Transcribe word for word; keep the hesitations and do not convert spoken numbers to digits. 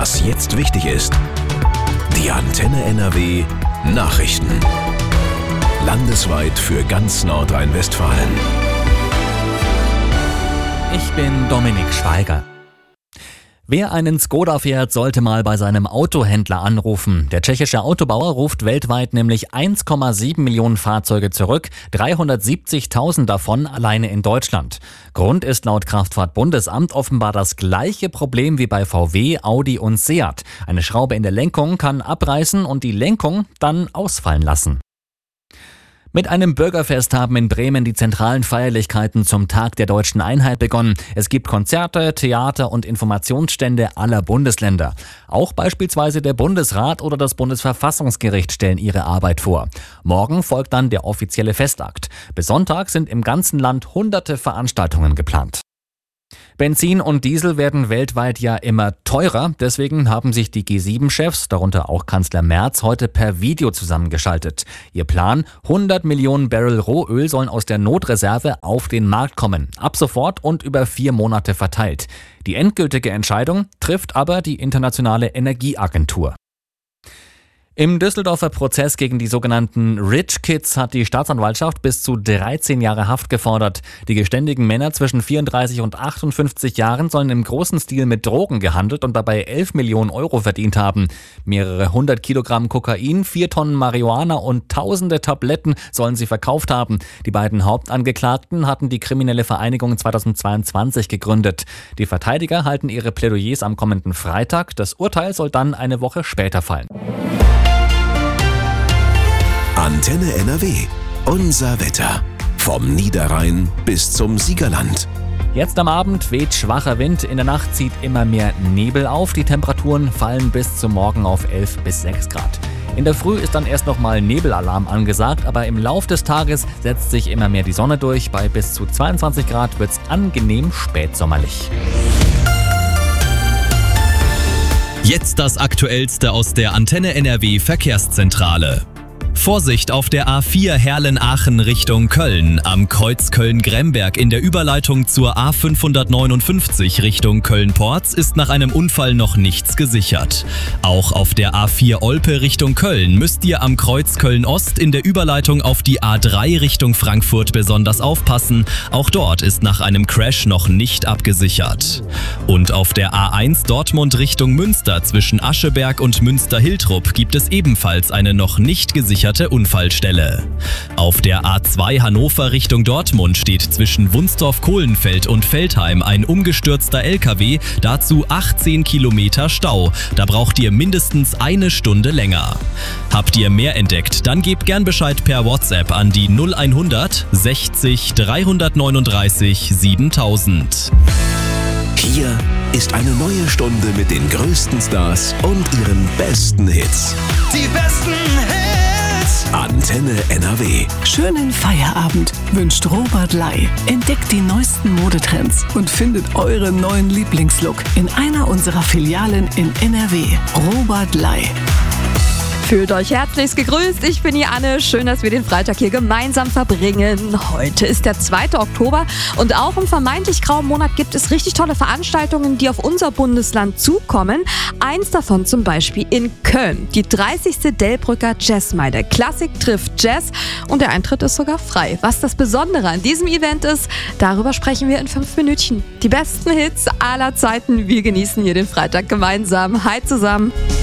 Was jetzt wichtig ist. Die Antenne N R W Nachrichten. Landesweit für ganz Nordrhein-Westfalen. Ich bin Dominik Schweiger. Wer einen Skoda fährt, sollte mal bei seinem Autohändler anrufen. Der tschechische Autobauer ruft weltweit nämlich eins Komma sieben Millionen Fahrzeuge zurück, dreihundertsiebzigtausend davon alleine in Deutschland. Grund ist laut Kraftfahrt-Bundesamt offenbar das gleiche Problem wie bei V W, Audi und Seat. Eine Schraube in der Lenkung kann abreißen und die Lenkung dann ausfallen lassen. Mit einem Bürgerfest haben in Bremen die zentralen Feierlichkeiten zum Tag der Deutschen Einheit begonnen. Es gibt Konzerte, Theater und Informationsstände aller Bundesländer. Auch beispielsweise der Bundesrat oder das Bundesverfassungsgericht stellen ihre Arbeit vor. Morgen folgt dann der offizielle Festakt. Bis Sonntag sind im ganzen Land hunderte Veranstaltungen geplant. Benzin und Diesel werden weltweit ja immer teurer. Deswegen haben sich die G sieben Chefs, darunter auch Kanzler Merz, heute per Video zusammengeschaltet. Ihr Plan: hundert Millionen Barrel Rohöl sollen aus der Notreserve auf den Markt kommen. Ab sofort und über vier Monate verteilt. Die endgültige Entscheidung trifft aber die Internationale Energieagentur. Im Düsseldorfer Prozess gegen die sogenannten Rich Kids hat die Staatsanwaltschaft bis zu dreizehn Jahre Haft gefordert. Die geständigen Männer zwischen vierunddreißig und achtundfünfzig Jahren sollen im großen Stil mit Drogen gehandelt und dabei elf Millionen Euro verdient haben. Mehrere hundert Kilogramm Kokain, vier Tonnen Marihuana und tausende Tabletten sollen sie verkauft haben. Die beiden Hauptangeklagten hatten die kriminelle Vereinigung zweitausendzweiundzwanzig gegründet. Die Verteidiger halten ihre Plädoyers am kommenden Freitag. Das Urteil soll dann eine Woche später fallen. Antenne N R W. Unser Wetter. Vom Niederrhein bis zum Siegerland. Jetzt am Abend weht schwacher Wind, in der Nacht zieht immer mehr Nebel auf. Die Temperaturen fallen bis zum Morgen auf elf bis sechs Grad. In der Früh ist dann erst nochmal Nebelalarm angesagt, aber im Lauf des Tages setzt sich immer mehr die Sonne durch. Bei bis zu zweiundzwanzig Grad wird es angenehm spätsommerlich. Jetzt das Aktuellste aus der Antenne N R W Verkehrszentrale. Vorsicht auf der A vier Herlen-Aachen Richtung Köln. Am Kreuz Köln-Gremberg in der Überleitung zur A fünfhundertneunundfünfzig Richtung Köln-Porz ist nach einem Unfall noch nichts gesichert. Auch auf der A vier Olpe Richtung Köln müsst ihr am Kreuz Köln-Ost in der Überleitung auf die A drei Richtung Frankfurt besonders aufpassen. Auch dort ist nach einem Crash noch nicht abgesichert. Und auf der A eins Dortmund Richtung Münster zwischen Ascheberg und Münster-Hiltrup gibt es ebenfalls eine noch nicht gesicherte Unfallstelle. Auf der A zwei Hannover Richtung Dortmund steht zwischen Wunstorf-Kohlenfeld und Veltheim ein umgestürzter L K W, dazu achtzehn Kilometer Stau. Da braucht ihr mindestens eine Stunde länger. Habt ihr mehr entdeckt, dann gebt gern Bescheid per WhatsApp an die null hundert sechzig dreihundertneununddreißig siebentausend. Hier ist eine neue Stunde mit den größten Stars und ihren besten Hits. Die besten Hits! Antenne N R W. Schönen Feierabend wünscht Robert Lai. Entdeckt die neuesten Modetrends und findet euren neuen Lieblingslook in einer unserer Filialen in N R W. Robert Lai. Fühlt euch herzlichst gegrüßt, ich bin die Anne. Schön, dass wir den Freitag hier gemeinsam verbringen. Heute ist der zweite Oktober und auch im vermeintlich grauen Monat gibt es richtig tolle Veranstaltungen, die auf unser Bundesland zukommen. Eins davon zum Beispiel in Köln, die dreißigste Delbrücker Jazzmeile. Klassik trifft Jazz und der Eintritt ist sogar frei. Was das Besondere an diesem Event ist, darüber sprechen wir in fünf Minütchen. Die besten Hits aller Zeiten, wir genießen hier den Freitag gemeinsam. Hi zusammen!